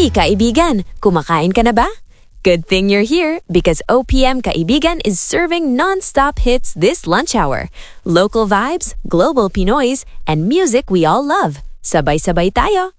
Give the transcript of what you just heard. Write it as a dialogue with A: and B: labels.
A: Uy, kaibigan, kumakain ka na ba? Good thing you're here because OPM Kaibigan is serving non-stop hits this lunch hour. Local vibes, global Pinoys, and music we all love. Sabay-sabay tayo!